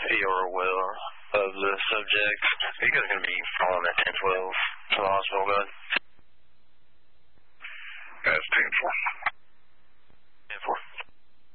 he or will of the subject. Are you guys going to be following that 1012 to the hospital, bud?